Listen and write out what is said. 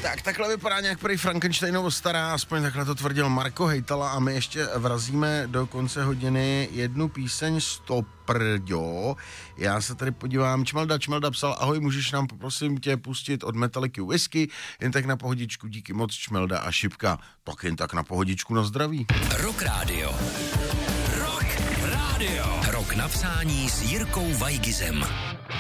Tak takhle vypadá nějak prý Frankensteinovo stará, aspoň takhle to tvrdil Marko Hejtala a my ještě vrazíme do konce hodiny jednu píseň Stoprďo. Já se tady podívám, Čmelda psal, ahoj, můžeš nám prosím tě pustit od Metallicy Whisky, jen tak na pohodičku, díky moc Čmelda a Šipka. Tak jen tak na pohodičku, na zdraví. Rock Radio. Rock Radio. Rok napsání s Jirkou Vajgizem.